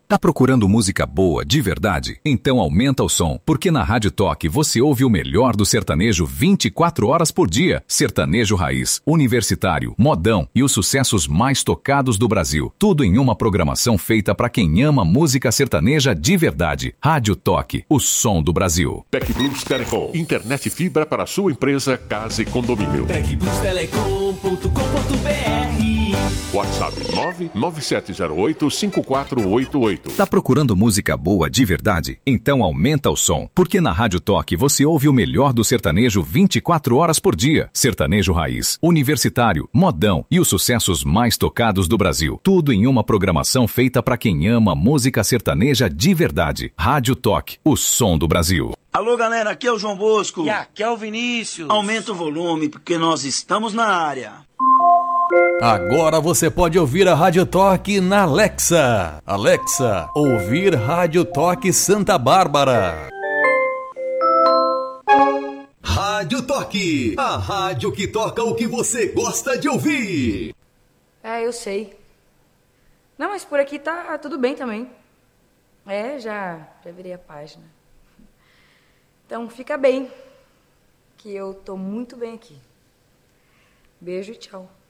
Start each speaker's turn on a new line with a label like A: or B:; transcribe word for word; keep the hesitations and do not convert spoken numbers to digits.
A: Tá procurando música boa, de verdade? Então aumenta o som, porque na Rádio Toque você ouve o melhor do sertanejo vinte e quatro horas por dia. Sertanejo raiz, universitário, modão e os sucessos mais tocados do Brasil. Tudo em uma programação feita para quem ama música sertaneja de verdade. Rádio Toque, o som do Brasil.
B: TecBlus Telecom, internet fibra para sua empresa, casa e condomínio.
C: tec blus telecom ponto com ponto b r.
B: WhatsApp nove nove sete zero oito cinco quatro oito oito.
A: Tá procurando música boa de verdade? Então aumenta o som, porque na Rádio Toque você ouve o melhor do sertanejo vinte e quatro horas por dia. Sertanejo raiz, universitário, modão e os sucessos mais tocados do Brasil. Tudo em uma programação feita para quem ama música sertaneja de verdade. Rádio Toque, o som do Brasil.
D: Alô, galera, aqui é o João Bosco.
E: E aqui é o Vinícius.
D: Aumenta o volume, porque nós estamos na área.
F: Agora você pode ouvir a Rádio Toque na Alexa. Alexa, ouvir Rádio Toque Santa Bárbara.
G: Rádio Toque, a rádio que toca o que você gosta de ouvir.
H: É, eu sei. Não, mas por aqui tá tudo bem também. É, já, já virei a página. Então fica bem, que eu tô muito bem aqui. Beijo e tchau.